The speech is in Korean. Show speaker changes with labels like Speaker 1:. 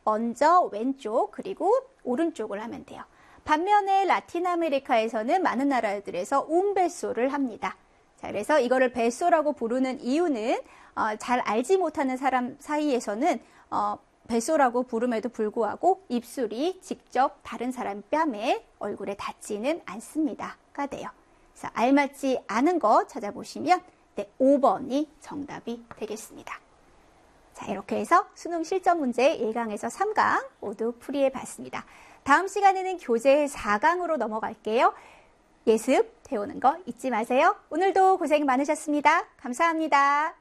Speaker 1: 먼저 왼쪽 그리고 오른쪽을 하면 돼요. 반면에 라틴 아메리카에서는 많은 나라들에서 운베소를 합니다. 자, 그래서 이거를 베소라고 부르는 이유는 잘 알지 못하는 사람 사이에서는 베소라고 부름에도 불구하고 입술이 직접 다른 사람 뺨에 얼굴에 닿지는 않습니다가 돼요. 그래서 알맞지 않은 거 찾아보시면 5번이 정답이 되겠습니다. 자, 이렇게 해서 수능 실전 문제 1강에서 3강 모두 풀이해 봤습니다. 다음 시간에는 교재 4강으로 넘어갈게요. 예습 배우는 거 잊지 마세요. 오늘도 고생 많으셨습니다. 감사합니다.